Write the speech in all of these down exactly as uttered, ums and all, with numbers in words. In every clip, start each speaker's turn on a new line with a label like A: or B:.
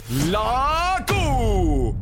A: La Q.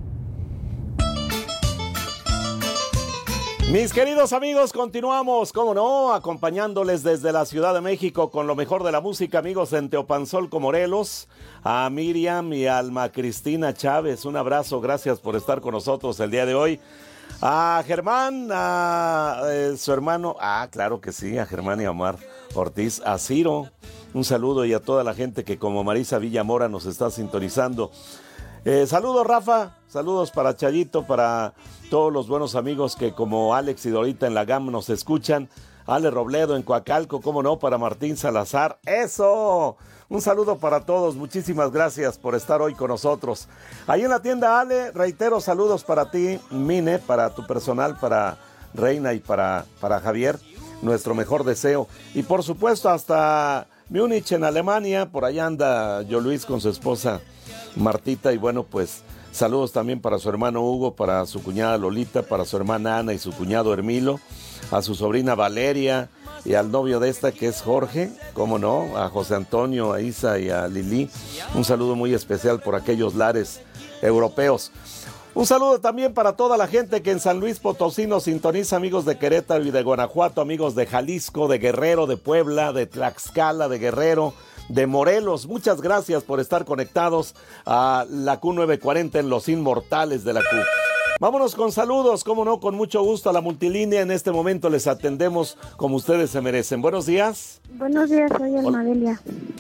B: Mis queridos amigos, continuamos, cómo no, acompañándoles desde la Ciudad de México con lo mejor de la música, amigos en Teopanzolco, Morelos, a Miriam y Alma Cristina Chávez, un abrazo, gracias por estar con nosotros el día de hoy. A Germán, a eh, su hermano, ah, claro que sí, a Germán y a Omar Ortiz, a Ciro, un saludo y a toda la gente que como Marisa Villamora nos está sintonizando. Eh, saludos Rafa, saludos para Chayito, para todos los buenos amigos que como Alex y Dorita en la GAM nos escuchan, Ale Robledo en Coacalco, cómo no, para Martín Salazar, ¡eso! Un saludo para todos, muchísimas gracias por estar hoy con nosotros. Ahí en la tienda Ale, reitero saludos para ti, Mine, para tu personal, para Reina y para, para Javier, nuestro mejor deseo. Y por supuesto hasta Múnich en Alemania, por allá anda Yo Luis con su esposa Martita y bueno pues saludos también para su hermano Hugo, para su cuñada Lolita, para su hermana Ana y su cuñado Hermilo, a su sobrina Valeria y al novio de esta que es Jorge, cómo no, a José Antonio, a Isa y a Lili, un saludo muy especial por aquellos lares europeos. Un saludo también para toda la gente que en San Luis Potosí nos sintoniza, amigos de Querétaro y de Guanajuato, amigos de Jalisco, de Guerrero, de Puebla, de Tlaxcala, de Guerrero, de Morelos. Muchas gracias por estar conectados a la Q novecientos cuarenta en Los Inmortales de la Q. Vámonos con saludos, cómo no, con mucho gusto a la multilínea. En este momento les atendemos como ustedes se merecen. Buenos días.
C: Buenos días, soy Almadelia.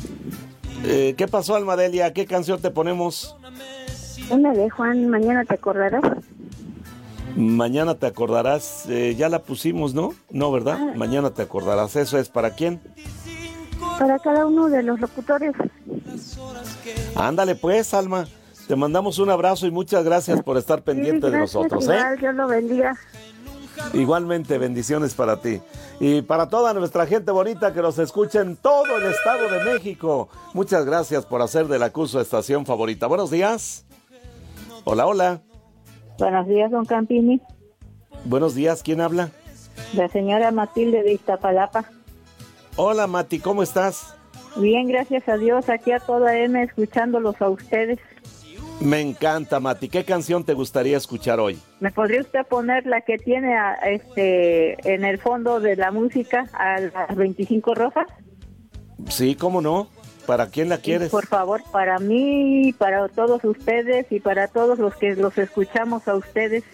B: Eh, ¿Qué pasó, Almadelia? ¿Qué canción te ponemos?
C: Una de Juan, Mañana te acordarás.
B: Mañana te acordarás, eh, ya la pusimos, ¿no? No, ¿verdad? Ah. Mañana te acordarás. ¿Eso es para quién?
C: Para cada uno de los locutores.
B: Ándale pues, Alma. Te mandamos un abrazo y muchas gracias por estar pendiente sí, gracias, de nosotros.
C: Igual,
B: ¿eh?
C: Dios lo bendiga.
B: Igualmente, bendiciones para ti. Y para toda nuestra gente bonita que nos escucha en todo el Estado de México. Muchas gracias por hacer de la Q su estación favorita. Buenos días. Hola, hola.
C: Buenos días, don Campini.
B: Buenos días, ¿quién habla?
C: La señora Matilde de Iztapalapa.
B: Hola, Mati, ¿cómo estás?
C: Bien, gracias a Dios, aquí a toda M escuchándolos a ustedes.
B: Me encanta, Mati. ¿Qué canción te gustaría escuchar hoy?
C: ¿Me podría usted poner la que tiene a, este en el fondo de la música a las veinticinco rosas?
B: Sí, ¿cómo no? ¿Para quién la quieres?
C: Por favor, para mí, para todos ustedes y para todos los que los escuchamos a ustedes.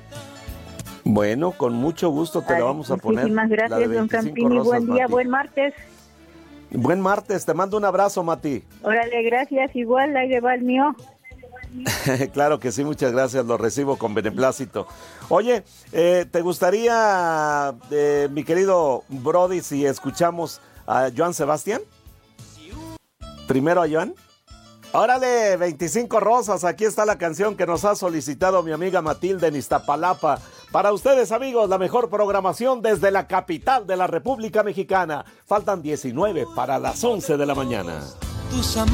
B: Bueno, con mucho gusto te Ay, la vamos a poner.
C: Muchísimas gracias, don Campini. Rosas, buen día, Mati. Buen martes.
B: Buen martes, te mando un abrazo, Mati.
C: Órale, gracias. Igual, ahí le va el mío.
B: Claro que sí, muchas gracias, lo recibo con beneplácito. Oye, eh, ¿te gustaría, eh, mi querido Brody, si escuchamos a Joan Sebastián? Primero a Joan. Órale, veinticinco rosas, aquí está la canción que nos ha solicitado mi amiga Matilde en Iztapalapa. Para ustedes, amigos, la mejor programación desde la capital de la República Mexicana. Faltan diecinueve para las once de la mañana.
D: Tus